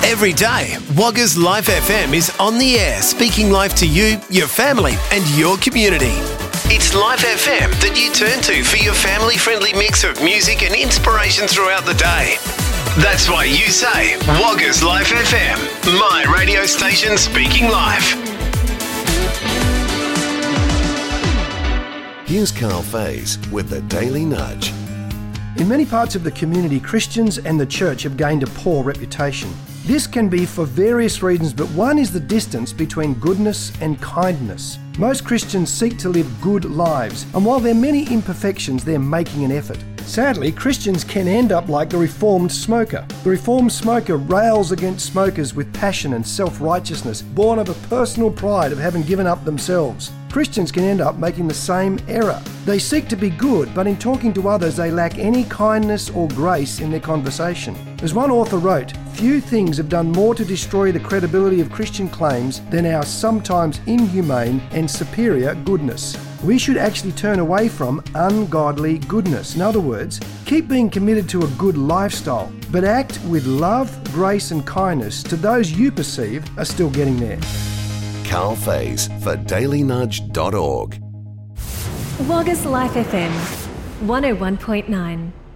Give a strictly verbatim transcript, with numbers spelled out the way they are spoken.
Every day, Wagga's Life F M is on the air, speaking life to you, your family and your community. It's Life F M that you turn to for your family-friendly mix of music and inspiration throughout the day. That's why you say, Wagga's Life F M, my radio station speaking life. Here's Carl Faze with the Daily Nudge. In many parts of the community, Christians and the church have gained a poor reputation. This can be for various reasons, but one is the distance between goodness and kindness. Most Christians seek to live good lives, and while there are many imperfections, they're making an effort. Sadly, Christians can end up like the reformed smoker. The reformed smoker rails against smokers with passion and self-righteousness, born of a personal pride of having given up themselves. Christians can end up making the same error. They seek to be good, but in talking to others, they lack any kindness or grace in their conversation. As one author wrote, few things have done more to destroy the credibility of Christian claims than our sometimes inhumane and superior goodness. We should actually turn away from ungodly goodness. In other words, keep being committed to a good lifestyle, but act with love, grace and kindness to those you perceive are still getting there. Carl Faze for daily nudge dot org. Wagga's Life F M, one oh one point nine.